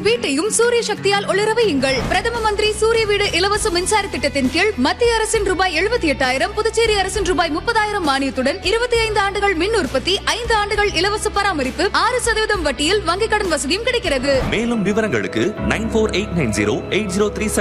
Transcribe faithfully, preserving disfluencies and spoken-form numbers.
வீட்டையும் சூரிய சக்தியால் ஒளிர வையுங்கள். பிரதம மந்திரி சூரிய வீடு இலவச மின்சார திட்டத்தின் கீழ் மத்திய அரசின் ரூபாய் எழுபத்தி எட்டாயிரம், புதுச்சேரி அரசின் ரூபாய் முப்பதாயிரம் மானியத்துடன் இருபத்தி ஐந்து ஆண்டுகள் மின் உற்பத்தி, ஐந்து ஆண்டுகள் இலவச பராமரிப்பு, ஆறு சதவீதம் வட்டியில் வங்கிக் கடன் வசதியும் கிடைக்கிறது. மேலும் விவரங்களுக்கு nine four eight nine zero eight zero three